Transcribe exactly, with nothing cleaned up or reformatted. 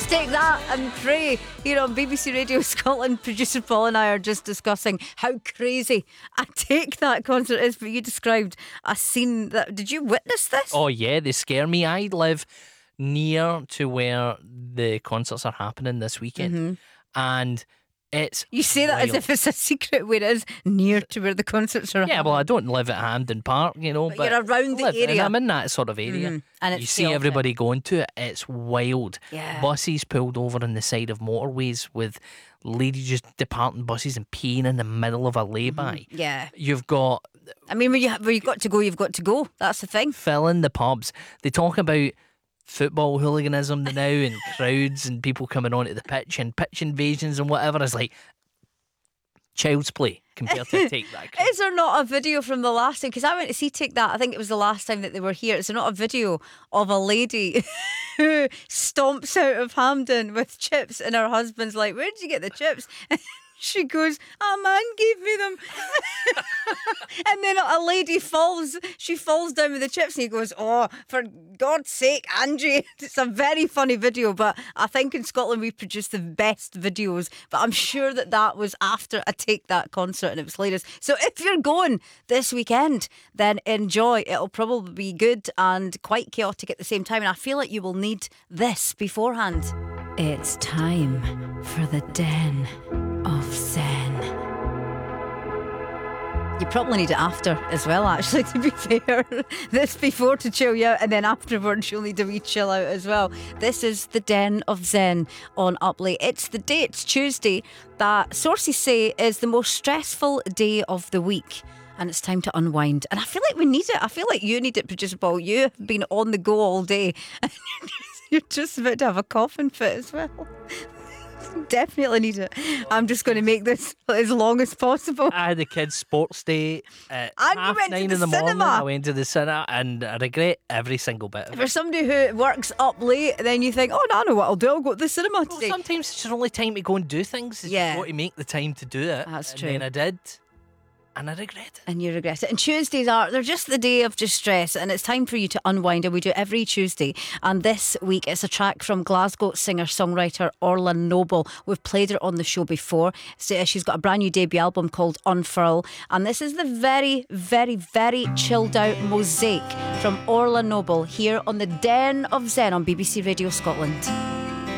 Let's take that and pray. Here on B B C Radio Scotland, producer Paul and I are just discussing how crazy a Take That concert is. But you described a scene that, did you witness this? Oh yeah, they scare me. I live near to where the concerts are happening this weekend, mm-hmm. and it's you say that wild. As if it's a secret where it is near to where the concerts are. Yeah, happening. Well, I don't live at Hampden Park, you know, but, but you're around the live, area. And I'm in that sort of area, mm-hmm. and it's you see everybody going to it. It's wild. Yeah. Buses pulled over on the side of motorways with ladies just departing buses and peeing in the middle of a lay-by. Mm-hmm. Yeah, you've got. I mean, when you where you've got to go, you've got to go. That's the thing. Filling the pubs. They talk about football hooliganism now and crowds and people coming onto the pitch and pitch invasions and whatever. Is like child's play compared to Take That. Is there not a video from the last time? Because I went to see Take That, I think it was the last time that they were here. Is there not a video of a lady who stomps out of Hampden with chips and her husband's like, where did you get the chips? She goes, a man gave me them. And then a lady falls, she falls down with the chips and he goes, oh, for God's sake, Angie. It's a very funny video, but I think in Scotland we produce the best videos. But I'm sure that that was after a Take That concert and it was hilarious. So if you're going this weekend, then enjoy. It'll probably be good and quite chaotic at the same time. And I feel like you will need this beforehand. It's time for the Den of Zen. You probably need it after as well, actually, to be fair. This before to chill you out, and then afterwards you'll need a wee chill out as well. This is the Den of Zen on Up Late. It's the day, it's Tuesday, that sources say is the most stressful day of the week. And it's time to unwind. And I feel like we need it. I feel like you need it, producer Paul. You have been on the go all day. And you're just, you're just about to have a coughing fit as well. Definitely need it. I'm just going to make this as long as possible. I had the kids' sports day at and half you went nine to the in the cinema. morning. I went to the cinema and I regret every single bit of it. For somebody who works up late, then you think, oh, no, I know what I'll do. I'll go to the cinema well, today. Sometimes it's your only time to go and do things. Is Yeah. You've got to make the time to do it. That's and true. And then I did. And I regret it. And you regret it. And Tuesdays are, they're just the day of just stress, and it's time for you to unwind, and we do it every Tuesday. And this week it's a track from Glasgow singer-songwriter Orla Noble. We've played her on the show before. So she's got a brand new debut album called Unfurl, and this is the very, very, very chilled out Mosaic from Orla Noble here on the Den of Zen on B B C Radio Scotland.